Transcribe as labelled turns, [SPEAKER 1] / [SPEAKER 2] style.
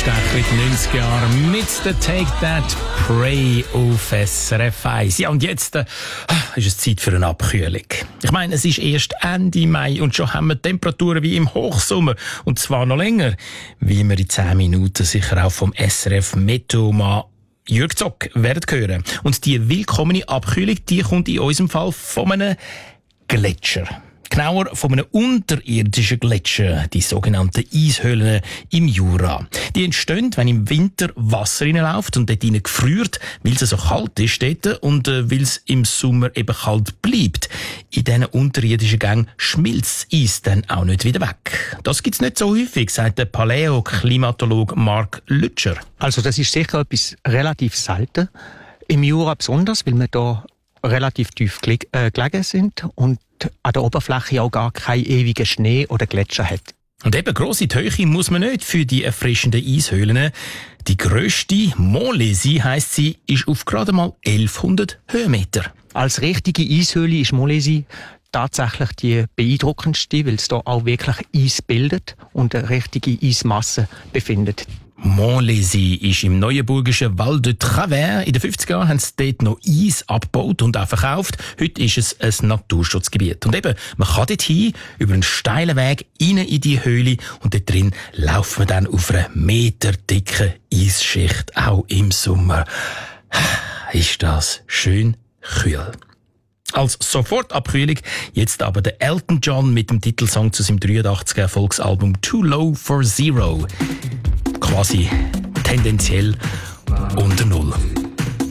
[SPEAKER 1] Aufstecher in den 90er Jahren mit der Take That Pray auf SRF 1. Ja, und jetzt ist es Zeit für eine Abkühlung. Ich meine, es ist erst Ende Mai und schon haben wir Temperaturen wie im Hochsommer. Und zwar noch länger, wie wir in 10 Minuten sicher auch vom SRF Meteomann Jürg Zock werden hören. Und die willkommene Abkühlung, die kommt in unserem Fall von einem Gletscher. Genauer von einem unterirdischen Gletscher, die sogenannten Eishöhlen im Jura. Die entstehen, wenn im Winter Wasser reinläuft und dort rein gefriert, weil es so kalt ist dort und weil es im Sommer eben kalt bleibt. In diesen unterirdischen Gängen schmilzt das Eis dann auch nicht wieder weg. Das gibt's nicht so häufig, sagt der Paläoklimatologe Mark Lütscher.
[SPEAKER 2] Also das ist sicher etwas relativ selten. Im Jura besonders, weil wir da relativ tief gelegen sind und an der Oberfläche auch gar keinen ewigen Schnee oder Gletscher hat.
[SPEAKER 1] Und eben grosse Höhe muss man nicht für die erfrischenden Eishöhlen. Die grösste, Montlésy heisst sie, ist auf gerade mal 1100 Höhenmeter.
[SPEAKER 2] Als richtige Eishöhle ist Montlésy tatsächlich die beeindruckendste, weil es da auch wirklich Eis bildet und eine richtige Eismasse befindet.
[SPEAKER 1] Montlésy ist im neuenburgischen Val de Travers. In den 50er Jahren haben sie dort noch Eis abgebaut und auch verkauft. Heute ist es ein Naturschutzgebiet. Und eben, man kann dort hin, über einen steilen Weg, rein in die Höhle und dort drin laufen wir dann auf einer meterdicken Eisschicht, auch im Sommer. Ist das schön kühl. Als Sofortabkühlung jetzt aber der Elton John mit dem Titelsong zu seinem 83er Erfolgsalbum Too Low for Zero. Quasi tendenziell unter Null.